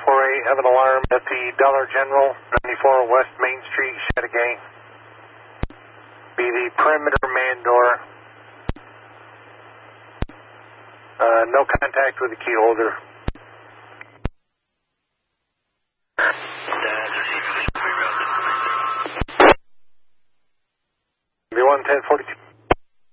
have an alarm at the Dollar General, 94 West Main Street, Chateaugay. Be the perimeter man door. No contact with the key holder. Be 11042.